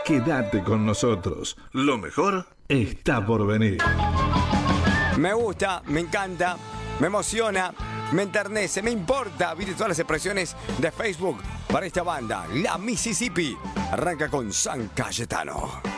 Quédate con nosotros. Lo mejor está por venir. Me gusta, me encanta, me emociona, me enternece, me importa. Viste todas las expresiones de Facebook para esta banda, la Mississippi. Arranca con San Cayetano.